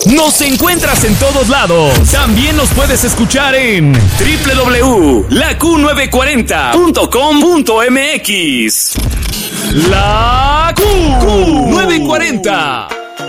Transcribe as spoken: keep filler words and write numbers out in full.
Nos encuentras en todos lados. También nos puedes escuchar en doble u doble u doble u punto la q novecientos cuarenta punto com punto m x. La Q, Q novecientos cuarenta.